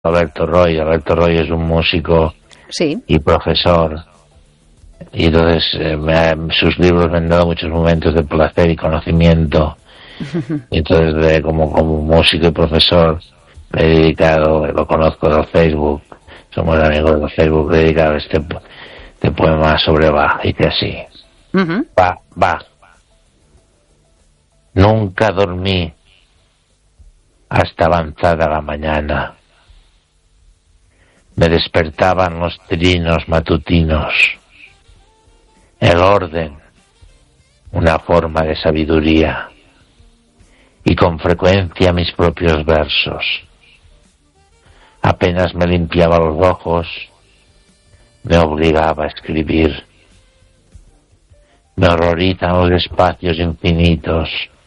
Alberto Roy. Alberto Roy es un músico y profesor. Y entonces sus libros me han dado muchos momentos de placer y conocimiento. Y entonces, como músico y profesor, me he dedicado, lo conozco del Facebook, somos amigos del Facebook, he dedicado este poema sobre Bach. Dice así: Bach. Nunca dormí hasta avanzada la mañana. Me despertaban los trinos matutinos. El orden, una forma de sabiduría, y con frecuencia mis propios versos. Apenas me limpiaba los ojos, me obligaba a escribir. Me horrorizan los espacios infinitos,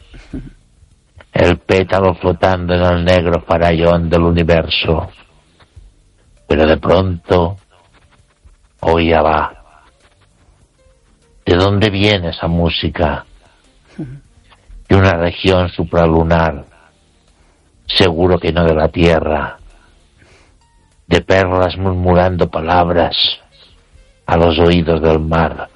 el pétalo flotando en el negro farallón del universo. Pero de pronto oía Bach. ¿De dónde viene esa música? De una región supralunar, seguro que no de la Tierra, de perlas murmurando palabras a los oídos del mar.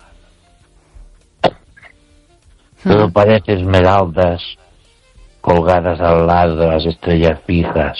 Todo parece esmeraldas colgadas al lado de las estrellas fijas.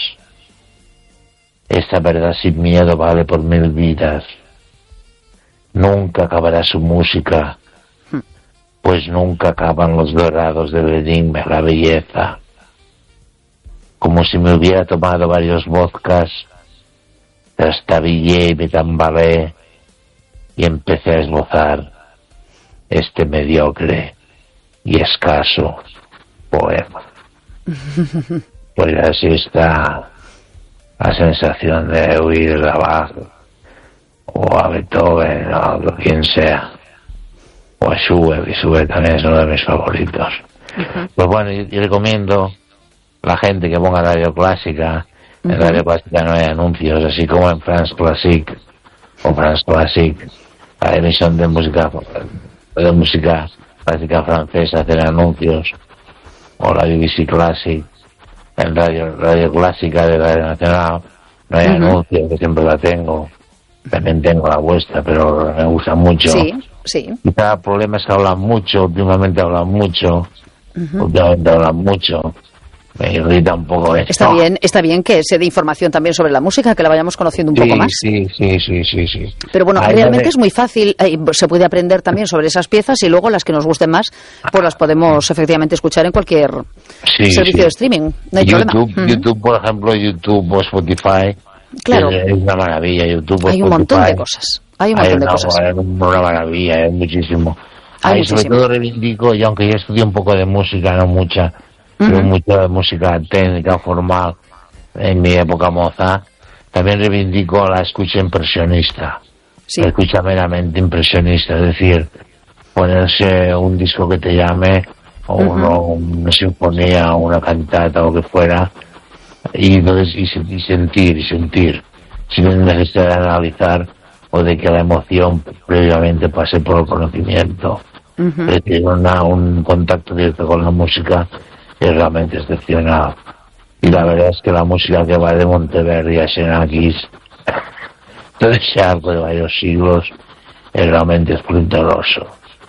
Esa verdad sin miedo vale por 1000 vidas. Nunca acabará su música, pues nunca acaban los dorados del enigma y la belleza. Como si me hubiera tomado varios vodkas, trastabillé y me tambaleé y empecé a esbozar este mediocre y escaso poema. Pues así está la sensación de oír a Bach o a Beethoven o a quien sea, o a Schubert, y Schubert también es uno de mis favoritos. Pues bueno, yo recomiendo a la gente que ponga Radio Clásica. En Radio Clásica no hay anuncios, así como en France Classique o France Classique, la emisión de música clásica francesa, hacen anuncios, o la BBC Classic. En Radio Clásica de Radio Nacional no hay anuncios, que siempre la tengo. También tengo la vuestra, pero me gusta mucho. Sí. Quizá el problema es que últimamente hablan mucho. Me irrita un poco esto. Está bien que se dé información también sobre la música, que la vayamos conociendo un poco más. Sí. Pero bueno, realmente es muy fácil, se puede aprender también sobre esas piezas y luego las que nos gusten más, pues las podemos efectivamente escuchar en cualquier servicio de streaming. No hay problema. YouTube, por ejemplo, YouTube o Spotify. Claro. Es una maravilla. YouTube, hay un montón de cosas. Hay una maravilla, es muchísimo. Sobre todo reivindico, y aunque yo estudié un poco de música, no mucha, pero mucha música técnica, formal, en mi época moza, también reivindico la escucha impresionista. La escucha meramente impresionista, es decir, ponerse un disco que te llame, o una sinfonía, o una cantata, o lo que fuera, y sentir, sin necesidad de analizar o de que la emoción previamente pase por el conocimiento. Es decir, un contacto directo con la música es realmente excepcional. Y la verdad es que la música que va de Monteverdi a Xenakis, todo ese arco de varios siglos, es realmente esplendoroso.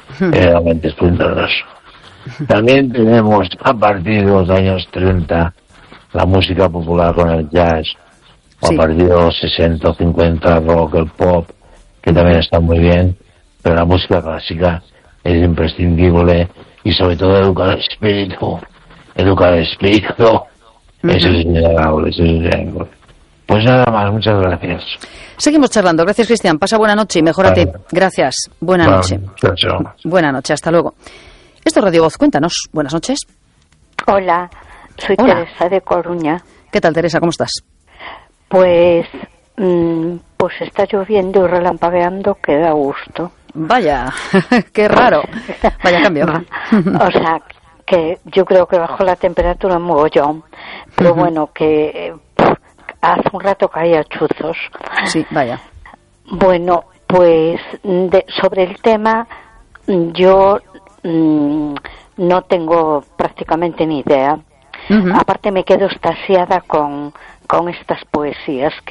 También tenemos, a partir de los años 30, la música popular con el jazz, o a partir de los 60 o 50, el rock, el pop, que también está muy bien, pero la música clásica es imprescindible, y sobre todo educa el espíritu. Eso es innegable. Pues nada más, muchas gracias. Seguimos charlando. Gracias, Cristian. Pasa buena noche y mejórate. Gracias. Buena noche. Chao. Buena noche, hasta luego. Esto es Radio Voz, cuéntanos. Buenas noches. Hola, soy Teresa de Coruña. ¿Qué tal, Teresa? ¿Cómo estás? Pues está lloviendo y relampagueando, que da gusto. Vaya, qué raro. Vaya cambio. O sea, que yo creo que bajó la temperatura un mogollón, pero bueno, que hace un rato caía chuzos. Sí, vaya. Bueno, pues sobre el tema, yo no tengo prácticamente ni idea. Aparte me quedo extasiada con estas poesías